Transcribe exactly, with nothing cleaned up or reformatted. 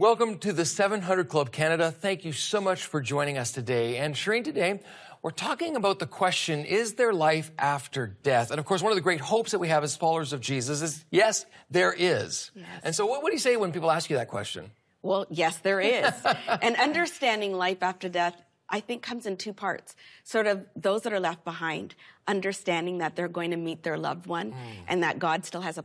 Welcome to the seven hundred Club Canada. Thank you so much for joining us today. And Shireen, today we're talking about the question, is there life after death? And of course, one of the great hopes that we have as followers of Jesus is, yes, there is. Yes. And so what, what do you say when people ask you that question? Well, yes, there is. And understanding life after death, I think, comes in two parts. Sort of those that are left behind, understanding that they're going to meet their loved one mm. and that God still has a